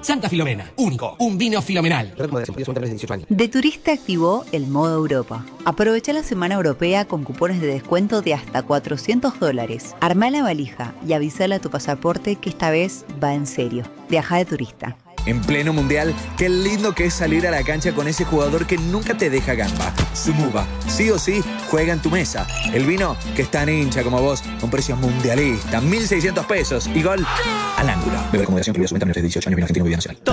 Santa Filomena, único, un vino filomenal. De Turista activó el modo Europa. Aprovecha la semana europea con cupones de descuento de hasta $400. Armá la valija y avísale a tu pasaporte que esta vez va en serio. Viaja de Turista. En pleno mundial, qué lindo que es salir a la cancha con ese jugador que nunca te deja gamba. Sumuba, sí o sí, juega en tu mesa. El vino que es tan hincha como vos, con precios mundialistas, 1.600 pesos y gol al ángulo. Beber con moderación, prohibida su venta menores de 18 años, vino argentino, bebida nacional.